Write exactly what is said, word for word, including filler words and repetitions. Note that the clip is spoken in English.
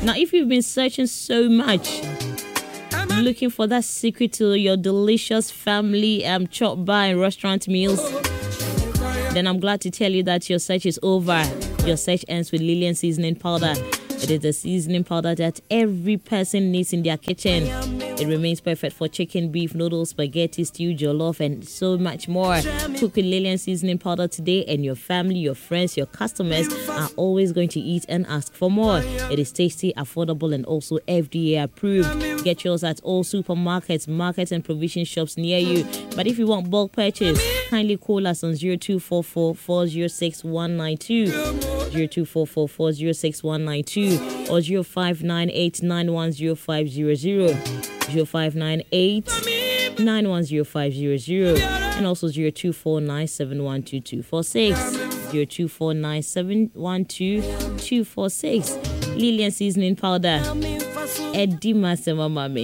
Now, if you've been searching so much, looking for that secret to your delicious family um, chop bar and restaurant meals, then I'm glad to tell you that your search is over. Your search ends with Lillian Seasoning Powder. It is the seasoning powder that every person needs in their kitchen. It remains perfect for chicken, beef, noodles, spaghetti, stew, jollof, and so much more. Cook with Lillian Seasoning Powder today, and your family, your friends, your customers are always going to eat and ask for more. It is tasty, affordable, and also F D A approved. Get yours at all supermarkets, markets, and provision shops near you. But if you want bulk purchase, kindly call us on zero two four four, four zero six one nine two, zero two four four, four zero six one nine two, or zero five nine eight nine one zero five zero zero, zero five nine eight nine one zero five zero zero, and also zero two four nine seven one two two four six, zero two four nine seven one two two four six. Lillian Seasoning Powder. Eddie Masema Mami.